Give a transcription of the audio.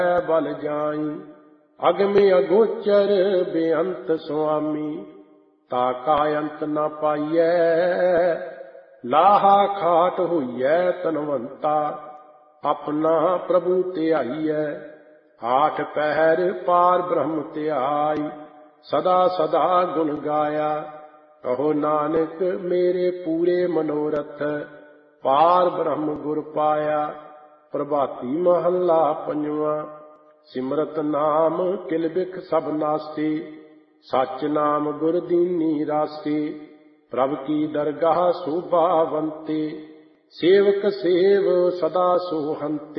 बल जाई। अगम अगोचर बेअंत स्वामी, ताका अंत न पाइयै। लाहा खाट होइयै तनवंता, अपना प्रभु ध्याइयै। आठ पहर पार ब्रह्म ध्याई, सदा सदा गुण गाया। कहो नानक मेरे पूरे मनोरथ, पार ब्रह्म गुर पाया। प्रभाती महला पंजवा। सिमरत नाम किल बिख सब नास्ती, सच नाम गुर दीनी रास्ती। प्रभ की दरगाह शोभावंती, सेवक सेव सदा सोहंते।